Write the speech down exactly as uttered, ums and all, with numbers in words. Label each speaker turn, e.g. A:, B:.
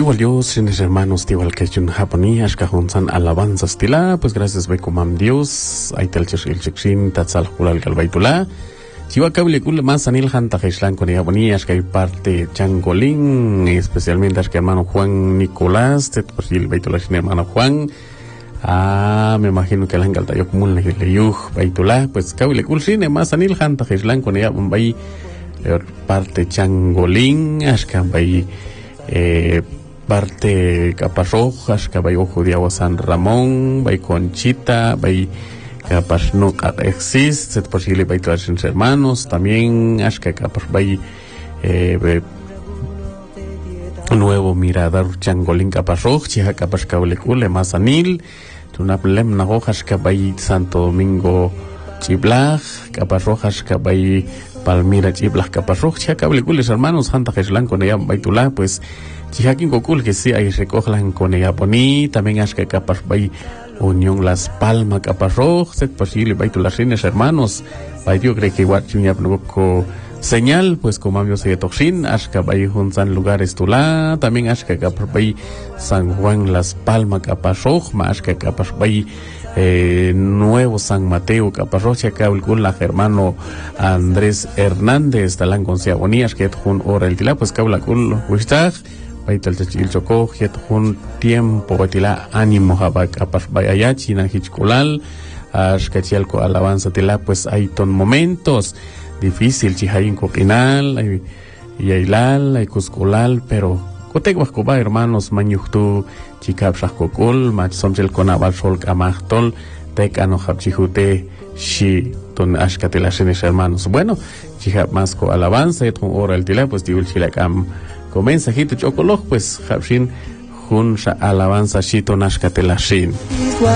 A: igual Dios, mis hermanos, igual que en japonía, ashkahunsan alabanzas tila, pues gracias ve comam Dios, ahí tal chishil chikshin, tatzal hulal galbaitula. Chiwa kable kul más anil hanta jaislan con japonía, ashkay parte changolín, especialmente ashkay hermano Juan Nicolás, tet por el baitula sin hermano Juan. Ah, me imagino que el hangal tayok mul leyuh baitula, pues kable kul sin más anil hanta jaislan con japon bay parte changolín, ashkay bay eh parte Caparrojas, Caballo Judiago San Ramón, Bay Conchita, Bay Capasno existe, es posible Bay todas sus hermanos, también Ashka Capar Bay eh, Nuevo Mirador Changolín Caparroj, Chiha Capas Cablecule, Mazanil, Tunaplem Nagojas Cabay Santo Domingo Chiblaj, Caparrojas Cabay Palmira Chiblaj Caparroj, Chiha Cablecules hermanos, Hanta Jeslan con ella Baitula, pues Chihakin Kokul que sí hay recojan con ella poní, también es que capaz bay Unión Las Palmas Caparroj, set posible bay tu las rines hermanos, bay yo creo que igual chuña poco señal, pues como amigos de Toxin, ashka bay juntan lugares tula, también ashka capaz bay San Juan Las Palmas Caparroj, más que capaz bay Eh, Nuevo San Mateo Caparrocha Cabul la hermano Andrés Hernández Talán con Ciabonías que jun hora el tila pues cabla kul wishtag baital tachil choko jet jun tiempo batila ánimo habak apar bayaya china hichkulal ashkachialco alabanza tila pues hay ton momentos difícil chihayin coquinal hay yailal hay cusculal pero Kotek Bakuba, hermanos, Mañuhtu, Chicap Shakokul, Mach Somsel Konabal Sol Kamachtol, Tecano Hapchihute, Shi, Ton Ashkatelasenes, hermanos. Bueno, Chihap Masco Alabanza, y con hora el tila, pues Diul Chilacam comienza Hito Chocolog, pues Hapshin, Hun Alabanza Shito Nashkatelashin.